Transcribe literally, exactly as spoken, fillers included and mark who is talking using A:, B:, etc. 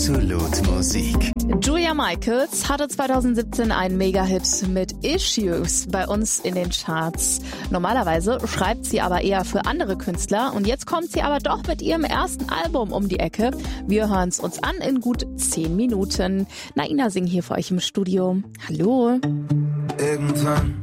A: Absolut Musik.
B: Julia Michaels hatte zweitausendsiebzehn einen Mega-Hit mit Issues bei uns in den Charts. Normalerweise schreibt sie aber eher für andere Künstler und jetzt kommt sie aber doch mit ihrem ersten Album um die Ecke. Wir hören es uns an in gut zehn Minuten. Naina Singh hier für euch im Studio. Hallo.
C: Irgendwann